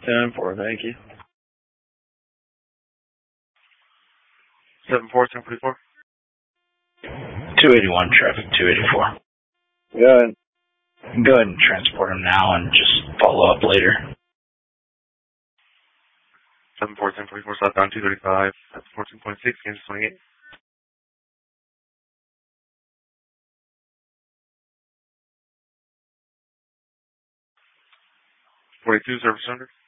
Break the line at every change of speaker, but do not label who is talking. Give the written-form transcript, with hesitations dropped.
10-4, thank you.
7-4, 10-44.
281 traffic, 284.
Go ahead.
Go ahead and transport him now and just follow up later.
7-4, 10-44, southbound 235, that's 14.6, Kansas 28. 42, service under.